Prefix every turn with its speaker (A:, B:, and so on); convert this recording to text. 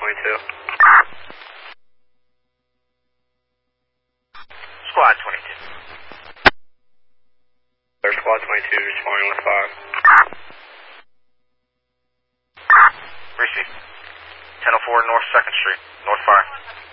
A: 22.
B: Squad 22.
A: There's Squad 22 responding with 5.
B: Receive. 1004 North 2nd Street, North Fire.